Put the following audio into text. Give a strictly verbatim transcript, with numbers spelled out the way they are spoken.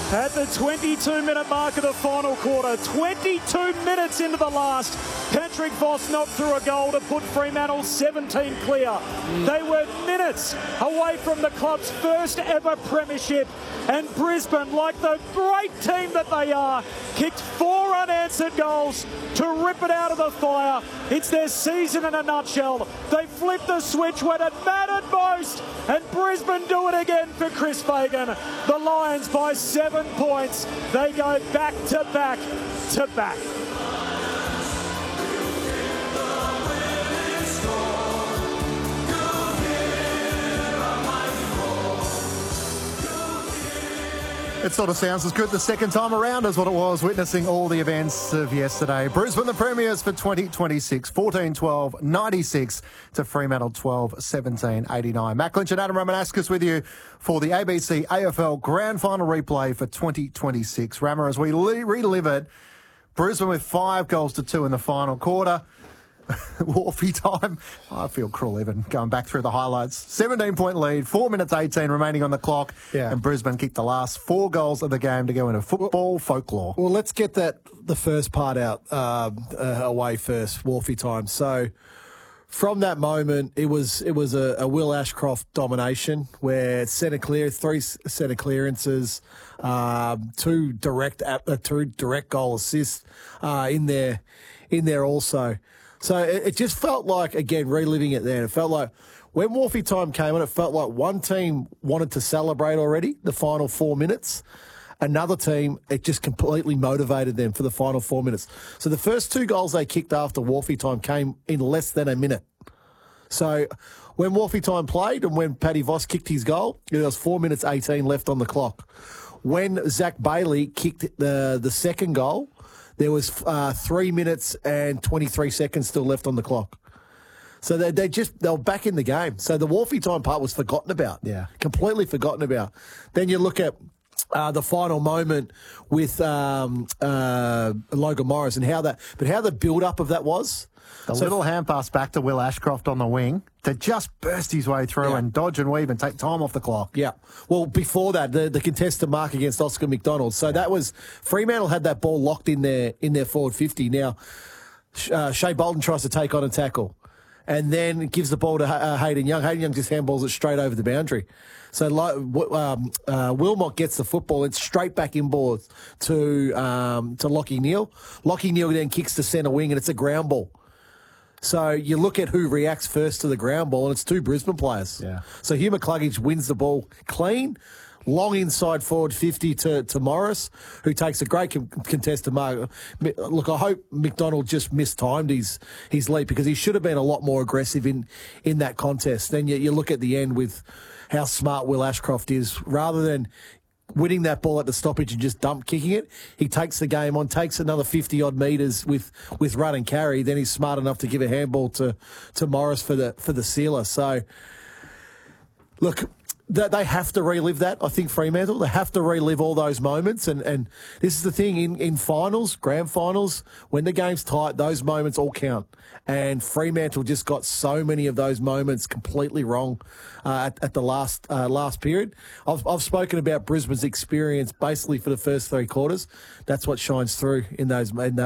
At the twenty-two minute mark of the final quarter, twenty-two minutes into the last, Patrick Voss knocked through a goal to put Fremantle seventeen clear. Mm. They were minutes away from the club's first ever premiership, and Brisbane, like the great team that they are, kicked four unanswered goals to rip it out of the fire. It's their season in a nutshell. They flipped the switch when it mattered most, and Brisbane do it again for Chris Fagan. The Lions by seven points. They go back to back to back. It sort of sounds as good the second time around as what it was witnessing all the events of yesterday. Brisbane, the premiers for twenty twenty-six, fourteen twelve ninety-six to Fremantle twelve seventeen eighty-nine. Matt Lynch and Adam Ramanauskas with you for the A B C A F L Grand Final replay for twenty twenty-six. Rammer, as we le- relive it, Brisbane with five goals to two in the final quarter. Wharfie time. I feel cruel even going back through the highlights. seventeen point lead, four minutes eighteen remaining on the clock, yeah. And Brisbane kicked the last four goals of the game to go into football well, folklore. Well, let's get that the first part out uh, uh, away first, Wharfie time. So from that moment, it was it was a, a Will Ashcroft domination where centre clear, three centre clearances, uh, two direct uh, two direct goal assists uh, in there in there also. So it, it just felt like, again, reliving it there, it felt like when Wharfie time came on, it felt like one team wanted to celebrate already the final four minutes. Another team, it just completely motivated them for the final four minutes. So the first two goals they kicked after Wharfie time came in less than a minute. So when Wharfie time played and when Paddy Voss kicked his goal, there was four minutes eighteen left on the clock. When Zach Bailey kicked the, the second goal, there was uh, three minutes and twenty-three seconds still left on the clock. So they they just they were back in the game. So the Wharfie time part was forgotten about. Yeah, completely forgotten about. Then you look at uh, the final moment with um, uh, Logan Morris and how that, but how the build up of that was. The so, little hand pass back to Will Ashcroft on the wing to just burst his way through yeah. and dodge and weave and take time off the clock. Yeah. Well, before that, the, the contested mark against Oscar McDonald. So that was, Fremantle had that ball locked in their, in their forward fifty. Now, uh, Shea Bolton tries to take on a tackle and then gives the ball to uh, Hayden Young. Hayden Young just handballs it straight over the boundary. So um, uh, Wilmot gets the football. It's straight back inboard to um, to Lachie Neale. Lachie Neale then kicks to centre wing and it's a ground ball. So you look at who reacts first to the ground ball, and it's two Brisbane players. Yeah. So Hugh McCluggage wins the ball clean, long inside forward fifty to, to Morris, who takes a great com- contested mark. Look, I hope McDonald just mistimed his his leap because he should have been a lot more aggressive in, in that contest. Then you, you look at the end with how smart Will Ashcroft is. Rather than winning that ball at the stoppage and just dump kicking it, he takes the game on, takes another fifty-odd metres with, with run and carry. Then he's smart enough to give a handball to, to Morris for the for the sealer. So, look, they have to relive that, I think, Fremantle. They have to relive all those moments. And, and this is the thing, in, in finals, grand finals, when the game's tight, those moments all count. And Fremantle just got so many of those moments completely wrong uh, at, at the last uh, last period. I've, I've spoken about Brisbane's experience basically for the first three quarters. That's what shines through in those in,